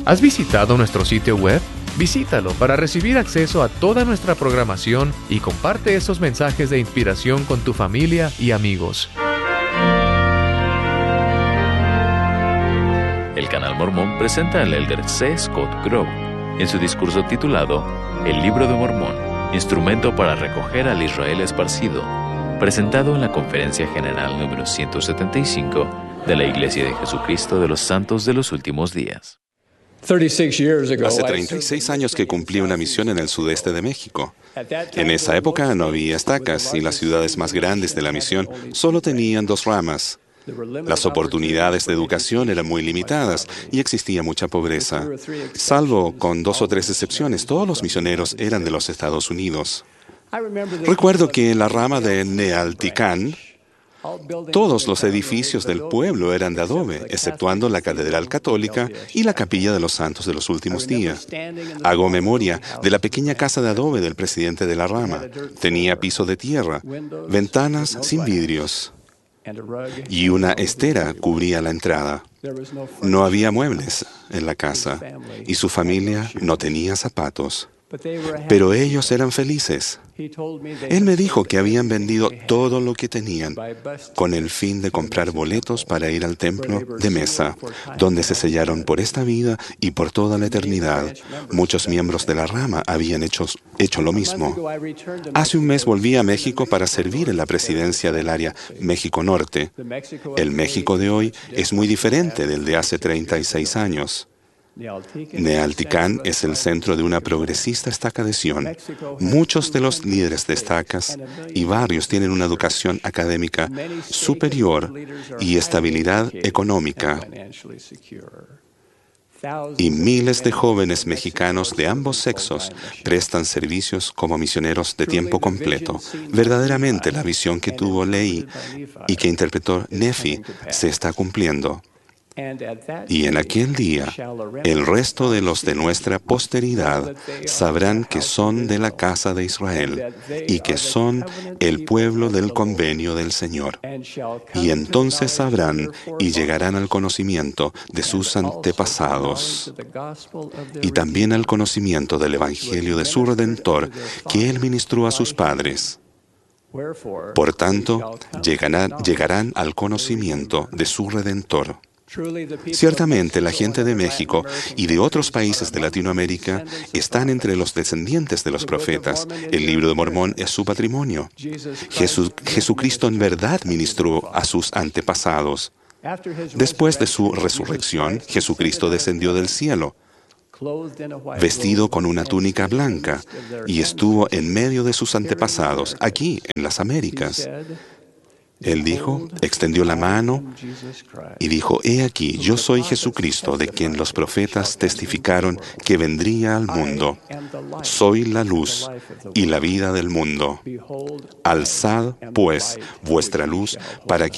¿Has visitado nuestro sitio web? Visítalo para recibir acceso a toda nuestra programación y comparte esos mensajes de inspiración con tu familia y amigos. El Canal Mormón presenta al elder C. Scott Grove en su discurso titulado El Libro de Mormón, instrumento para recoger al Israel esparcido, presentado en la Conferencia General número 175 de la Iglesia de Jesucristo de los Santos de los Últimos Días. Hace 36 años que cumplí una misión en el sudeste de México. En esa época no había estacas y las ciudades más grandes de la misión solo tenían 2 ramas. Las oportunidades de educación eran muy limitadas y existía mucha pobreza. Salvo con 2 o 3 excepciones, todos los misioneros eran de los Estados Unidos. Recuerdo que en la rama de Nealticán, todos los edificios del pueblo eran de adobe, exceptuando la Catedral Católica y la Capilla de los Santos de los Últimos Días. Hago memoria de la pequeña casa de adobe del presidente de la rama. Tenía piso de tierra, ventanas sin vidrios y una estera cubría la entrada. No había muebles en la casa y su familia no tenía zapatos. Pero ellos eran felices. Él me dijo que habían vendido todo lo que tenían con el fin de comprar boletos para ir al templo de Mesa, donde se sellaron por esta vida y por toda la eternidad. Muchos miembros de la rama habían hecho lo mismo. Hace un mes volví a México para servir en la presidencia del área México Norte. El México de hoy es muy diferente del de hace 36 años. Nealticán es el centro de una progresista estaca de Sion. Muchos de los líderes de estacas y barrios tienen una educación académica superior y estabilidad económica. Y miles de jóvenes mexicanos de ambos sexos prestan servicios como misioneros de tiempo completo. Verdaderamente la visión que tuvo Lehi y que interpretó Nefi se está cumpliendo. Y en aquel día, el resto de los de nuestra posteridad sabrán que son de la casa de Israel y que son el pueblo del convenio del Señor. Y entonces sabrán y llegarán al conocimiento de sus antepasados y también al conocimiento del Evangelio de su Redentor que Él ministró a sus padres. Por tanto, llegarán al conocimiento de su Redentor. Ciertamente la gente de México y de otros países de Latinoamérica están entre los descendientes de los profetas. El Libro de Mormón es su patrimonio. Jesucristo en verdad ministró a sus antepasados. Después de su resurrección, Jesucristo descendió del cielo, vestido con una túnica blanca, y estuvo en medio de sus antepasados, aquí en las Américas. Él dijo, extendió la mano y dijo, «He aquí, yo soy Jesucristo, de quien los profetas testificaron que vendría al mundo. Soy la luz y la vida del mundo. Alzad, pues, vuestra luz para que